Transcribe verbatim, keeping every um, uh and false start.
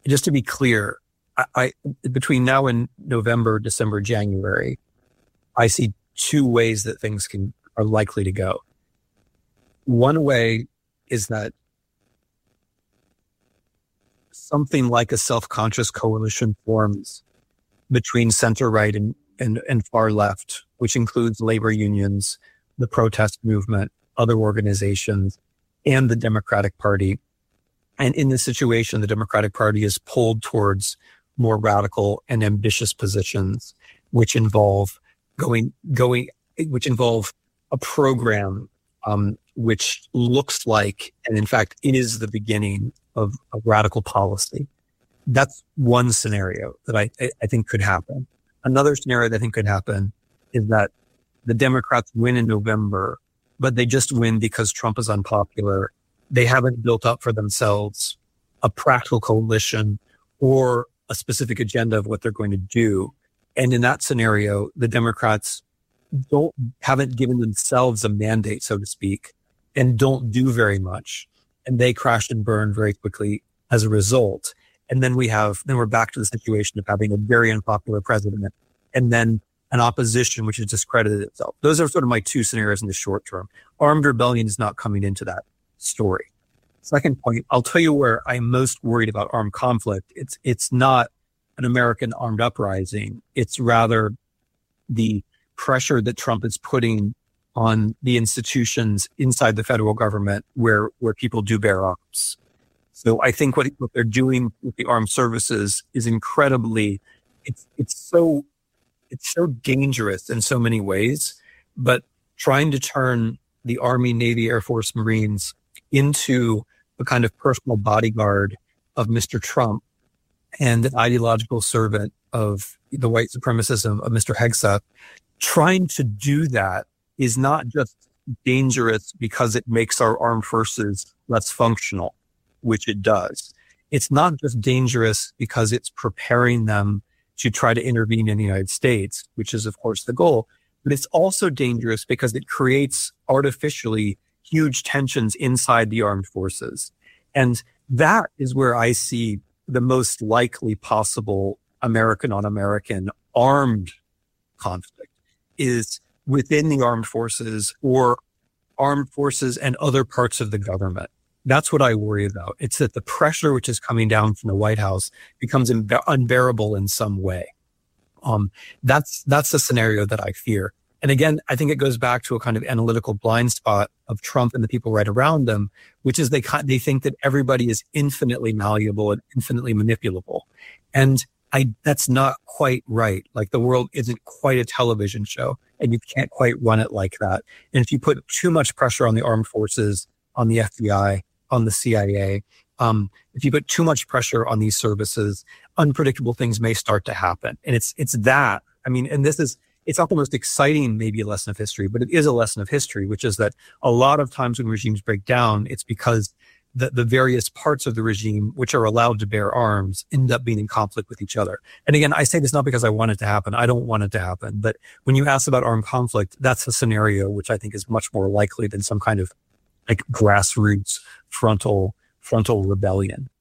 just to be clear, I, I between now and November, December, January, I see two ways that things can are likely to go. One way is that something like a self-conscious coalition forms between center-right and, and, and far left, which includes labor unions, the protest movement, other organizations, and the Democratic Party. And in this situation, the Democratic Party is pulled towards more radical and ambitious positions, which involve going, going, which involve a program um, which looks like, and in fact, it is the beginning of a radical policy. That's one scenario that I, I think could happen. Another scenario that I think could happen is that the Democrats win in November, but they just win because Trump is unpopular. They haven't built up for themselves a practical coalition or a specific agenda of what they're going to do. And in that scenario, the Democrats don't, haven't given themselves a mandate, so to speak, and don't do very much. And they crash and burn very quickly as a result. And then we have, then we're back to the situation of having a very unpopular president and then an opposition which has discredited itself. Those are sort of my two scenarios in the short term. Armed rebellion is not coming into that story. Second point, I'll tell you where I'm most worried about armed conflict. It's, it's not an American armed uprising. It's rather the pressure that Trump is putting on the institutions inside the federal government where, where people do bear arms. So I think what, what they're doing with the armed services is incredibly, it's, it's so, it's so dangerous in so many ways, but trying to turn the Army, Navy, Air Force, Marines into a kind of personal bodyguard of Mister Trump and an ideological servant of the white supremacism of Mister Hegseth, trying to do that is not just dangerous because it makes our armed forces less functional, which it does. It's not just dangerous because it's preparing them to try to intervene in the United States, which is, of course, the goal. But it's also dangerous because it creates artificially huge tensions inside the armed forces. And that is where I see the most likely possible American on American armed conflict is within the armed forces or armed forces and other parts of the government. That's what I worry about. It's that the pressure which is coming down from the White House becomes unbe- unbearable in some way. Um, that's, that's the scenario that I fear. And again, I think it goes back to a kind of analytical blind spot of Trump and the people right around them, which is they they think that everybody is infinitely malleable and infinitely manipulable. And I, that's not quite right. Like the world isn't quite a television show and you can't quite run it like that. And if you put too much pressure on the armed forces, on the F B I, on the C I A, um, if you put too much pressure on these services, unpredictable things may start to happen. And it's, it's that, I mean, and this is, it's not the most exciting, maybe a lesson of history, but it is a lesson of history, which is that a lot of times when regimes break down, it's because the, the various parts of the regime, which are allowed to bear arms, end up being in conflict with each other. And again, I say this not because I want it to happen. I don't want it to happen. But when you ask about armed conflict, that's a scenario which I think is much more likely than some kind of like grassroots frontal, frontal rebellion.